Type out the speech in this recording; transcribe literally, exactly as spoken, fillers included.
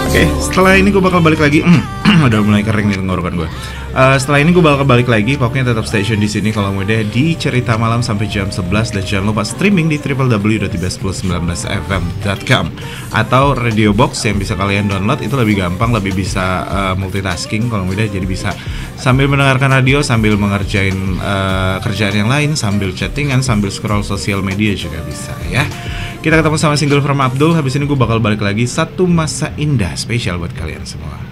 Oke, setelah ini gue bakal balik lagi. Udah mulai kering nih tenggorokan gue. Uh, setelah ini gue bakal balik lagi. Pokoknya tetap station di sini kalau muda di Cerita Malam sampai jam sebelas, dan jangan lupa streaming di w w w dot tiga sepuluh sembilan belas f m dot com atau Radio Box yang bisa kalian download. Itu lebih gampang, lebih bisa uh, multitasking kalau muda, jadi bisa sambil mendengarkan radio, sambil mengerjain uh, kerjaan yang lain, sambil chattingan, sambil scroll sosial media juga bisa ya. Kita ketemu sama single from Abdul. Habis ini gue bakal balik lagi. Satu Masa Indah spesial buat kalian semua.